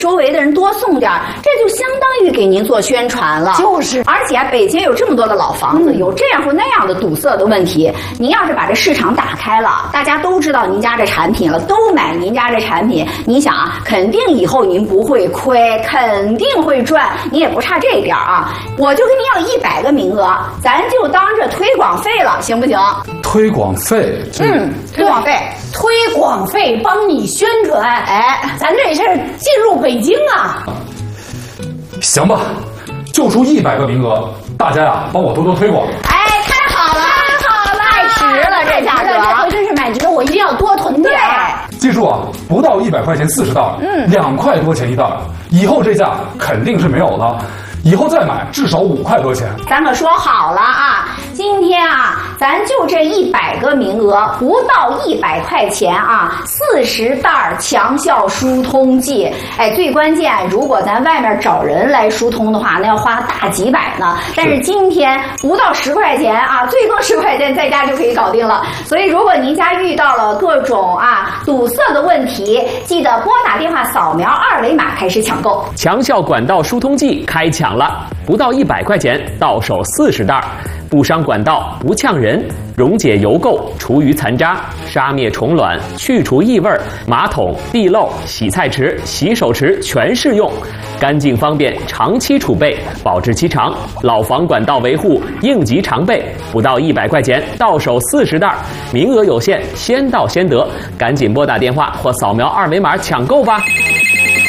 周围的人多送点，这就相当于给您做宣传了。 就是， 而且北京有这么多的老房子，有这样或那样的堵塞的问题，您要是把这市场打开了，大家都知道您家这产品了，都买您家这产品，你想啊，肯定以后您不会亏，肯定会赚，你也不差这一点啊。我就跟您要100个名额，咱就当这推广费了，行不行？ 推广费， 推广费。 推广费帮你宣传，哎，咱这是进入北京啊！ 行吧，就出100个名额，大家呀，帮我多多推广。 哎，太好了，太好了，太值了，这价格， 这回真是买值，我一定要多囤点。 记住啊，不到100块钱40袋，2块多钱一袋，以后这价肯定是没有了。以后再买至少5块多钱。 咱可说好了啊，今天啊，咱就这100个名额，不到100块钱啊，40袋强效疏通剂。哎，最关键，如果咱外面找人来疏通的话，那要花大几百呢。但是今天不到10块钱啊，最多10块钱在家就可以搞定了。所以，如果您家遇到了各种堵塞的问题，记得拨打电话扫描2维码开始抢购。 强效管道疏通剂开抢了，不到100块钱，到手40袋，不伤管道，不呛人，溶解油垢，除余残渣，杀灭虫卵，去除异味，马桶、地漏、洗菜池、洗手池全适用，干净方便，长期储备，保质期长，老房管道维护应急常备，不到100块钱，到手40袋，名额有限，先到先得，赶紧拨打电话或扫描2维码抢购吧。